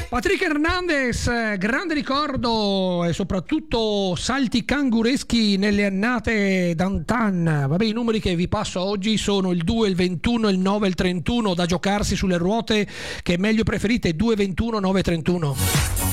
Patrick Hernandez, grande ricordo e soprattutto salti cangureschi nelle annate d'antan. Vabbè, i numeri che vi passo oggi sono il 2, il 21, il 9 e il 31, da giocarsi sulle ruote che meglio preferite, 2, 21, 9, 31.